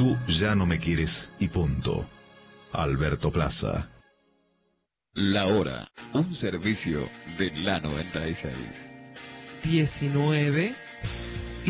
tú ya no me quieres y punto. Alberto Plaza. La Hora, un servicio de la 96. 19